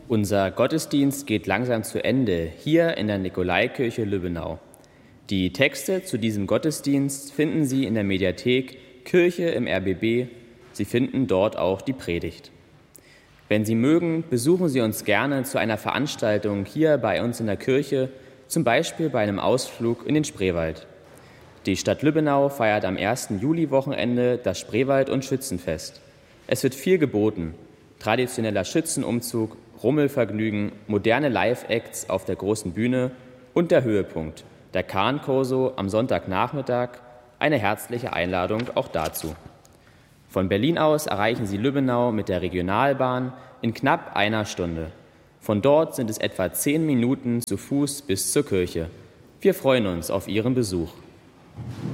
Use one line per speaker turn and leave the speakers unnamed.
Unser Gottesdienst geht langsam zu Ende, hier in der Nikolaikirche Lübbenau. Die Texte zu diesem Gottesdienst finden Sie in der Mediathek Kirche im RBB. Sie finden dort auch die Predigt. Wenn Sie mögen, besuchen Sie uns gerne zu einer Veranstaltung hier bei uns in der Kirche, zum Beispiel bei einem Ausflug in den Spreewald. Die Stadt Lübbenau feiert am 1. Juli-Wochenende das Spreewald- und Schützenfest. Es wird viel geboten: traditioneller Schützenumzug, Rummelvergnügen, moderne Live-Acts auf der großen Bühne und der Höhepunkt, der Kahn-Korso am Sonntagnachmittag, eine herzliche Einladung auch dazu. Von Berlin aus erreichen Sie Lübbenau mit der Regionalbahn in knapp einer Stunde. Von dort sind es etwa 10 Minuten zu Fuß bis zur Kirche. Wir freuen uns auf Ihren Besuch.